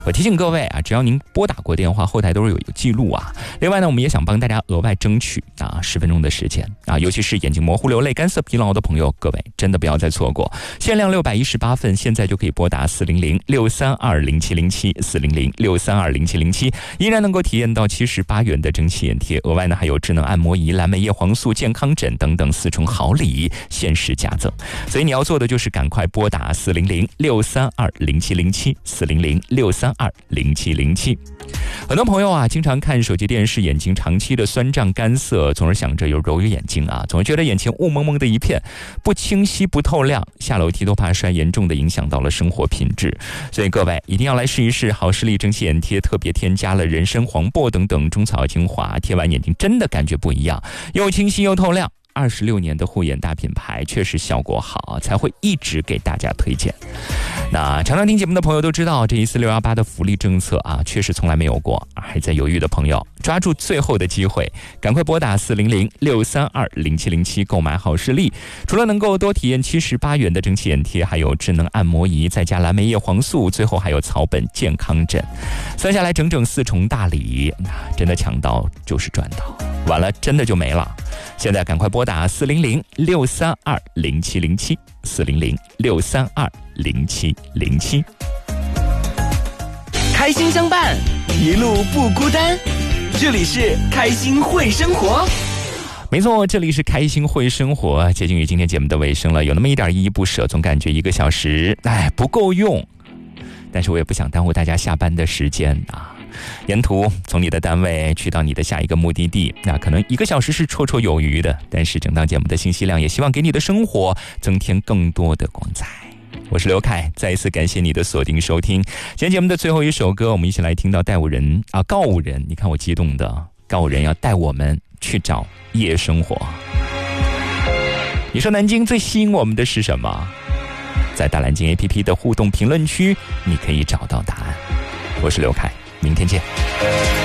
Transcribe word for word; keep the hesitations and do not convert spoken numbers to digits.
我提醒各位啊，只要您拨打过电话，后台都是有一个记录啊。另外呢，我们也想帮大家额外争取啊十分钟的时间啊，尤其是眼睛模糊、流泪、干涩、疲劳的朋友，各位真的不要再错过。限量六百一十八份，现在就可以拨打四零零六三二零七零七四零零六三二零七零七，依然能够体验到七十八元的蒸汽眼贴。额外呢，还有智能按摩仪、蓝莓叶黄素、健康枕等等四重好礼限时加赠。所以你要做的就是赶快拨打四零零六三二零七零七四零零六三二零七零七。很多朋友啊，经常看手机电视，眼睛长期的酸胀干涩，总是想着有揉揉眼睛啊，总是觉得眼前雾蒙蒙的一片，不清晰不透亮，下楼梯都怕摔，严重的影响到了生活品质。所以各位一定要来试一试好视力蒸汽眼贴，特别添加了人参、黄柏等等中草精华，贴完眼睛真的感觉不一样，又清晰又透亮。二十六年的护眼大品牌，确实效果好，才会一直给大家推荐。那常常听节目的朋友都知道，这一次六一八的福利政策啊，确实从来没有过。还在犹豫的朋友，抓住最后的机会，赶快拨打四零零六三二零七零七购买好视力。除了能够多体验七十八元的蒸汽眼贴，还有智能按摩仪，再加蓝莓叶黄素，最后还有草本健康枕，算下来整整四重大礼，真的抢到就是赚到，晚了真的就没了。现在赶快拨打四零零六三二零七零七四零零六三二零七零七。 开心相伴，一路不孤单。这里是开心会生活。 没错，这里是开心会生活。接近于今天节目的尾声了，有那么一点依依不舍，总感觉一个小时哎不够用，但是我也不想耽误大家下班的时间啊。沿途从你的单位去到你的下一个目的地，那可能一个小时是绰绰有余的，但是整档节目的信息量也希望给你的生活增添更多的光彩。我是刘凯，再一次感谢你的锁定收听。今天节目的最后一首歌，我们一起来听到带舞人啊，告五人，你看我激动的，告五人要带我们去找夜生活。你说南京最吸引我们的是什么？在大蓝鲸 A P P 的互动评论区，你可以找到答案。我是刘凯，明天见。